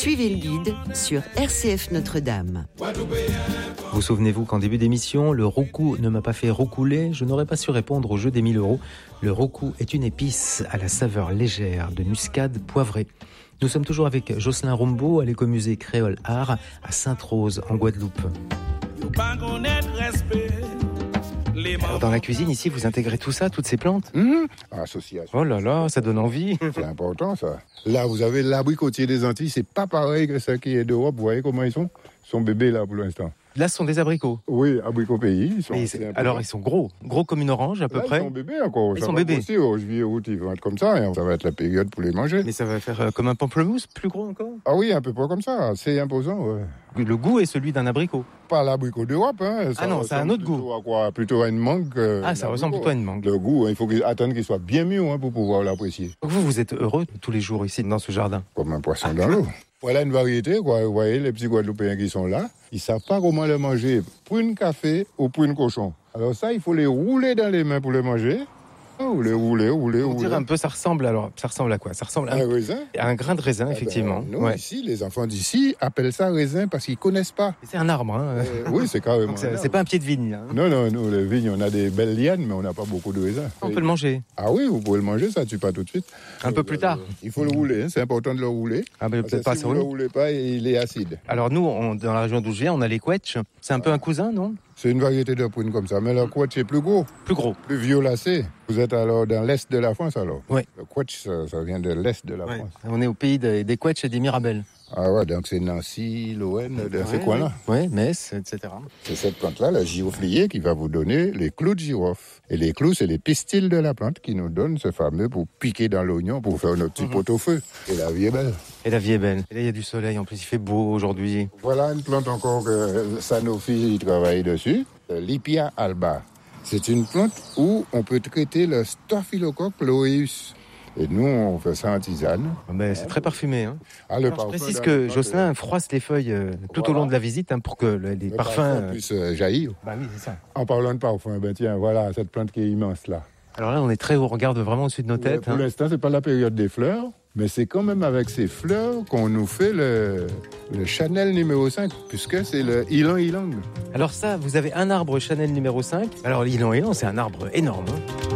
Suivez le guide sur RCF Notre-Dame. Vous souvenez-vous qu'en début d'émission, le roucou ne m'a pas fait roucouler, je n'aurais pas su répondre au jeu des 1000 €. Le roucou est une épice à la saveur légère de muscade poivrée. Nous sommes toujours avec Jocelyn Rombaud à l'écomusée Créole Art à Sainte-Rose en Guadeloupe. Alors dans la cuisine ici, vous intégrez tout ça, toutes ces plantes ? Association. Oh là là, ça donne envie. C'est important ça. Là, vous avez l'abricotier des Antilles, c'est pas pareil que ceux qui est d'Europe. Vous voyez comment ils sont bébés là pour l'instant. Là, ce sont des abricots. Oui, abricots pays. Alors, ils sont gros comme une orange à peu près. Ils sont bébés encore. Ils sont bébés. Aussi, au juillet, août, ils vont être comme ça. Et ça va être la période pour les manger. Mais ça va faire comme un pamplemousse, plus gros encore. Ah oui, un peu pas comme ça. C'est imposant. Ouais. Le goût est celui d'un abricot. Pas l'abricot d'Europe. Ça non, c'est un autre goût. Plutôt à une mangue. Ça ressemble plutôt à une mangue. Le goût, il faut attendre qu'il soit bien mûr pour pouvoir l'apprécier. Donc vous êtes heureux tous les jours ici dans ce jardin. Comme un poisson dans l'eau. Voilà une variété, quoi. Vous voyez, les petits Guadeloupéens qui sont là, ils savent pas comment le manger, prune café ou prune cochon. Alors ça, il faut les rouler dans les mains pour les manger. Ou les rouler. Pour dire un peu, ça ressemble à quoi ? Ça ressemble à un raisin. À un grain de raisin, effectivement. Nous, ici, les enfants d'ici appellent ça raisin parce qu'ils connaissent pas. C'est un arbre, hein. Oui, c'est carrément. Donc c'est pas un pied de vigne. Hein. Non, nous, les vignes, on a des belles lianes, mais on n'a pas beaucoup de raisins. On peut le manger. Ah oui, vous pouvez le manger, ça tue pas tout de suite. Un peu plus tard. Il faut le rouler, c'est important de le rouler. Ah, mais peut-être pas si vous ne le roulez pas, il est acide. Alors nous, dans la région d'où je viens, on a les quetch. C'est un peu un cousin, non ? C'est une variété de prune comme ça, mais le quetch est plus gros. Plus gros. Plus violacé. Vous êtes alors dans l'est de la France alors ? Oui. Le quetch, ça vient de l'est de la France. On est au pays des quetch et des mirabelles. Ah ouais, donc c'est Nancy, Lorraine, dans ces coins-là. Oui, Metz, etc. C'est cette plante-là, le giroflier, qui va vous donner les clous de girofle. Et les clous, c'est les pistils de la plante qui nous donnent ce fameux pour piquer dans l'oignon, pour faire notre petit pot-au-feu. Et la vie est belle. Et la vie est belle. Et là, il y a du soleil, en plus, il fait beau aujourd'hui. Voilà une plante encore que Sanofi travaille dessus, l'Ipia alba. C'est une plante où on peut traiter le Staphylococcus aureus. Et nous, on fait ça en tisane. Mais c'est très parfumé. Hein. Alors, je précise que Jocelyn froisse les feuilles tout au long de la visite pour que les parfums puissent jaillir. Bah oui, c'est ça. En parlant de parfum, tiens, voilà cette plante qui est immense là. Alors là, on est très haut, on regarde vraiment au-dessus de nos têtes. Pour l'instant, c'est pas la période des fleurs, mais c'est quand même avec ces fleurs qu'on nous fait le Chanel numéro 5, puisque c'est le ylang-ylang. Alors ça, vous avez un arbre Chanel numéro 5. Alors l'ylang-ylang, c'est un arbre énorme. Hein.